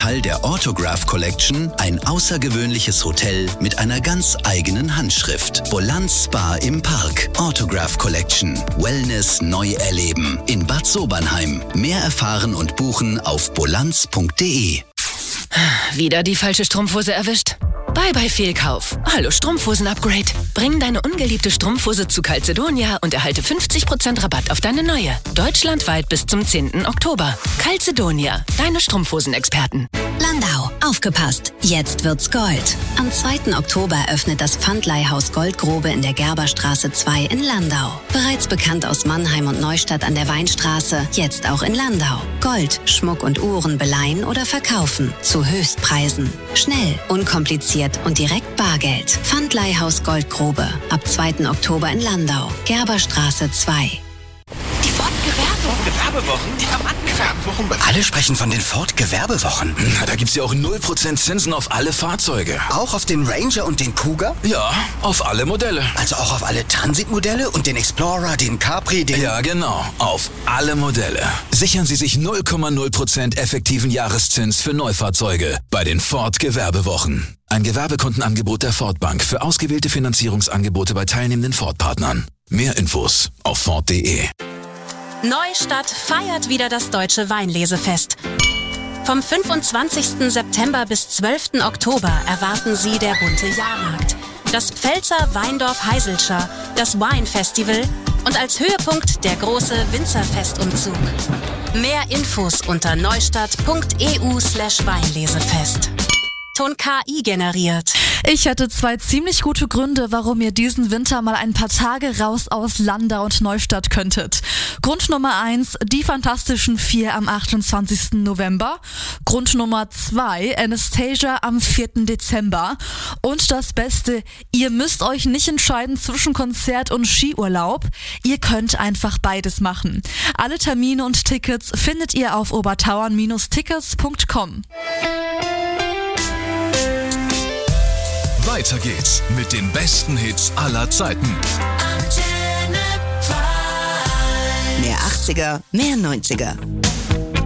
Teil der Autograph Collection ein außergewöhnliches Hotel mit einer ganz eigenen Handschrift. Bolanz Spa im Park. Autograph Collection. Wellness neu erleben. In Bad Sobernheim. Mehr erfahren und buchen auf bolanz.de. Wieder die falsche Strumpfhose erwischt? Bye Fehlkauf. Hallo Strumpfhosen-Upgrade. Bring deine ungeliebte Strumpfhose zu Calzedonia und erhalte 50% Rabatt auf deine neue. Deutschlandweit bis zum 10. Oktober. Calzedonia, deine Strumpfhosenexperten. Landau, aufgepasst, jetzt wird's Gold. Am 2. Oktober öffnet das Pfandleihhaus Goldgrube in der Gerberstraße 2 in Landau. Bereits bekannt aus Mannheim und Neustadt an der Weinstraße, jetzt auch in Landau. Gold, Schmuck und Uhren beleihen oder verkaufen. Zu Höchstpreisen. Schnell, unkompliziert und direkt Bargeld. Pfandleihhaus Goldgrube. Ab 2. Oktober in Landau. Gerberstraße 2. Die Ford-Gewerbewochen, die haben angefangen. Alle sprechen von den Ford-Gewerbewochen. Na, da gibt's ja auch 0% Zinsen auf alle Fahrzeuge. Auch auf den Ranger und den Cougar? Ja, auf alle Modelle. Also auch auf alle Transit-Modelle und den Explorer, den Capri, den... Ja, genau. Auf alle Modelle. Sichern Sie sich 0,0% effektiven Jahreszins für Neufahrzeuge bei den Ford-Gewerbewochen. Ein Gewerbekundenangebot der Ford Bank für ausgewählte Finanzierungsangebote bei teilnehmenden Ford-Partnern. Mehr Infos auf Ford.de. Neustadt feiert wieder das Deutsche Weinlesefest. Vom 25. September bis 12. Oktober erwarten Sie der bunte Jahrmarkt, das Pfälzer Weindorf Heiseltscher, das Wine Festival und als Höhepunkt der große Winzerfestumzug. Mehr Infos unter neustadt.eu/Weinlesefest. Ton KI generiert. Ich hätte 2 ziemlich gute Gründe, warum ihr diesen Winter mal ein paar Tage raus aus Landau und Neustadt könntet. Grund Nummer 1, die Fantastischen 4 am 28. November. Grund Nummer 2, Anastasia am 4. Dezember. Und das Beste, ihr müsst euch nicht entscheiden zwischen Konzert und Skiurlaub. Ihr könnt einfach beides machen. Alle Termine und Tickets findet ihr auf obertauern-tickets.com. Weiter geht's mit den besten Hits aller Zeiten. Mehr 80er, mehr 90er.